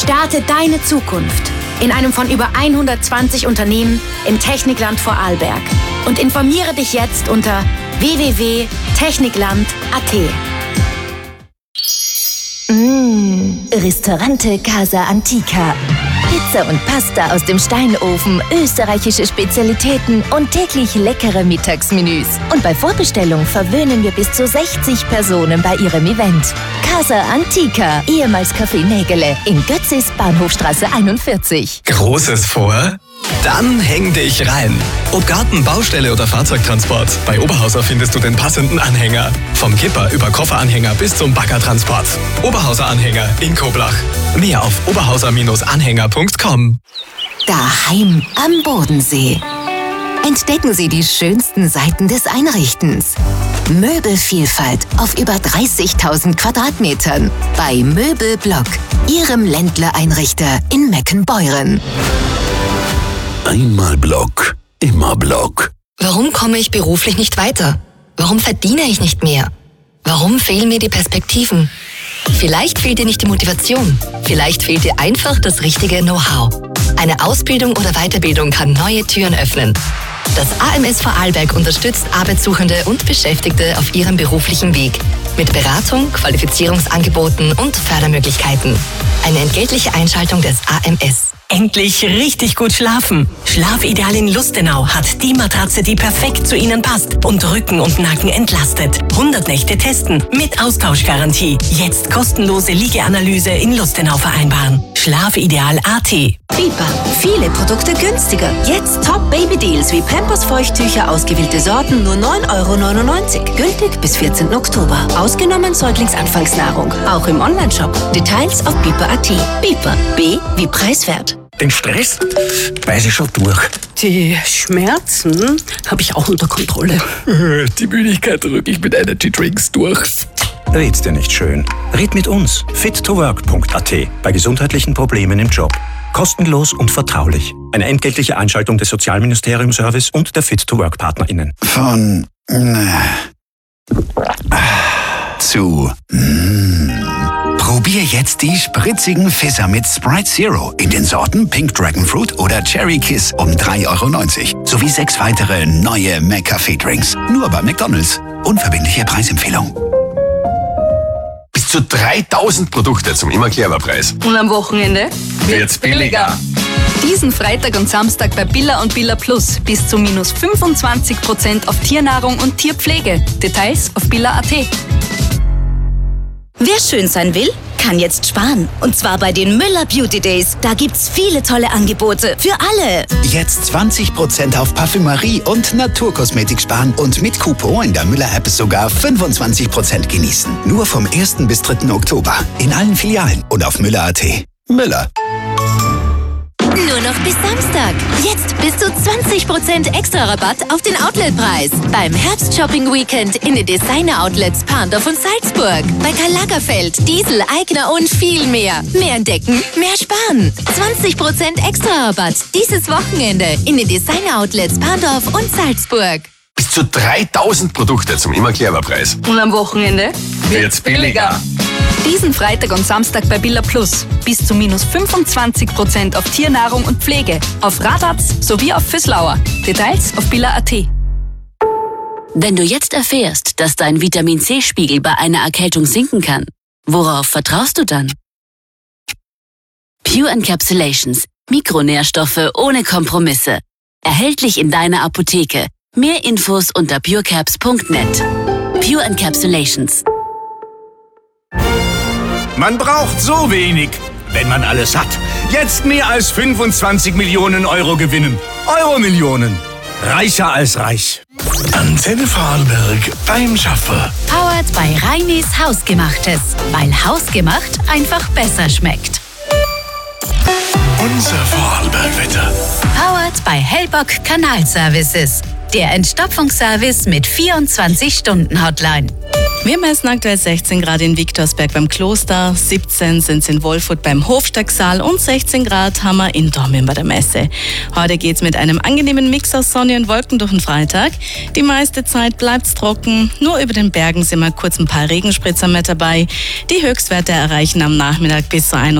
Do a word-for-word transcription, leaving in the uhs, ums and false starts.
Starte deine Zukunft in einem von über hundertzwanzig Unternehmen im Technikland Vorarlberg und informiere dich jetzt unter w w w punkt technikland punkt a t. Mmh, Ristorante Casa Antica. Pizza und Pasta aus dem Steinofen, österreichische Spezialitäten und täglich leckere Mittagsmenüs. Und bei Vorbestellung verwöhnen wir bis zu sechzig Personen bei ihrem Event. Casa Antica, ehemals Café Nägele, in Götzis, Bahnhofstraße einundvierzig. Großes vor? Dann häng dich rein. Ob Garten, Baustelle oder Fahrzeugtransport, bei Oberhauser findest du den passenden Anhänger. Vom Kipper über Kofferanhänger bis zum Baggertransport. Oberhauser Anhänger in Koblach. Mehr auf oberhauser Anhänger punkt com. Daheim am Bodensee. Entdecken Sie die schönsten Seiten des Einrichtens. Möbelvielfalt auf über dreißigtausend Quadratmetern bei Möbelblock, Ihrem Ländler-Einrichter in Meckenbeuren. Einmal Block, immer Block. Warum komme ich beruflich nicht weiter? Warum verdiene ich nicht mehr? Warum fehlen mir die Perspektiven? Vielleicht fehlt dir nicht die Motivation. Vielleicht fehlt dir einfach das richtige Know-how. Eine Ausbildung oder Weiterbildung kann neue Türen öffnen. Das A M S Vorarlberg unterstützt Arbeitssuchende und Beschäftigte auf ihrem beruflichen Weg mit Beratung, Qualifizierungsangeboten und Fördermöglichkeiten. Eine entgeltliche Einschaltung des A M S. Endlich richtig gut schlafen. Schlafideal in Lustenau hat die Matratze, die perfekt zu Ihnen passt und Rücken und Nacken entlastet. hundert Nächte testen mit Austauschgarantie. Jetzt kostenlose Liegeanalyse in Lustenau vereinbaren. Schlafideal punkt a t. Bipa. Viele Produkte günstiger. Jetzt Top-Baby-Deals wie Pampers-Feuchttücher, ausgewählte Sorten, nur neun Euro neunundneunzig. Gültig bis vierzehnten Oktober. Ausgenommen Säuglingsanfangsnahrung. Auch im Onlineshop. Details auf bipa punkt a t. Bipa. B wie preiswert. Den Stress weiß ich schon durch. Die Schmerzen habe ich auch unter Kontrolle. Die Müdigkeit drücke ich mit Energy Drinks durch. Red's dir nicht schön. Red mit uns. fit to work punkt a t. Bei gesundheitlichen Problemen im Job. Kostenlos und vertraulich. Eine entgeltliche Einschaltung des Sozialministerium-Service und der Fit to Work PartnerInnen. Von äh, zu mm. Probier jetzt die spritzigen Fizzer mit Sprite Zero in den Sorten Pink Dragon Fruit oder Cherry Kiss um drei Euro neunzig. Sowie sechs weitere neue McCafé-Drinks. Nur bei McDonald's. Unverbindliche Preisempfehlung. Bis zu dreitausend Produkte zum immer clever Preis. Und am Wochenende wird's billiger. Diesen Freitag und Samstag bei Billa und Billa Plus bis zu minus fünfundzwanzig Prozent auf Tiernahrung und Tierpflege. Details auf billa punkt a t. Wer schön sein will, kann jetzt sparen. Und zwar bei den Müller Beauty Days. Da gibt's viele tolle Angebote für alle. Jetzt zwanzig Prozent auf Parfümerie und Naturkosmetik sparen und mit Coupon in der Müller-App sogar fünfundzwanzig Prozent genießen. Nur vom ersten bis dritten Oktober. In allen Filialen und auf müller punkt a t. Müller. Nur noch bis Samstag. Jetzt bis zu zwanzig Prozent extra Rabatt auf den Outletpreis. Beim Herbst-Shopping-Weekend in den Designer-Outlets Parndorf und Salzburg. Bei Karl Lagerfeld, Diesel, Eigner und viel mehr. Mehr entdecken, mehr sparen. zwanzig Prozent extra Rabatt dieses Wochenende in den Designer-Outlets Parndorf und Salzburg. Bis zu dreitausend Produkte zum immer clever Preis. Und am Wochenende wird's billiger. Diesen Freitag und Samstag bei Billa Plus bis zu minus fünfundzwanzig Prozent auf Tiernahrung und Pflege, auf Radatz sowie auf Füßlauer. Details auf billa punkt a t. Wenn du jetzt erfährst, dass dein Vitamin-C-Spiegel bei einer Erkältung sinken kann, worauf vertraust du dann? Pure Encapsulations. Mikronährstoffe ohne Kompromisse. Erhältlich in deiner Apotheke. Mehr Infos unter purecaps punkt net. Pure Encapsulations. Man braucht so wenig, wenn man alles hat. Jetzt mehr als fünfundzwanzig Millionen Euro gewinnen. Euro-Millionen. Reicher als reich. Antenne Vorarlberg beim Schaffer. Powered bei Reinis Hausgemachtes. Weil Hausgemacht einfach besser schmeckt. Unser Vorarlberg-Wetter. Powered bei Hellbock Kanalservices. Der Entstopfungsservice mit vierundzwanzig Stunden Hotline. Wir messen aktuell sechzehn Grad in Viktorsberg beim Kloster, siebzehn sind es in Wolfurt beim Hofsteigsaal und sechzehn Grad haben wir in Dornbirn bei der Messe. Heute geht's mit einem angenehmen Mix aus Sonne und Wolken durch den Freitag. Die meiste Zeit bleibt's trocken, nur über den Bergen sind mal kurz ein paar Regenspritzer mit dabei. Die Höchstwerte erreichen am Nachmittag bis zu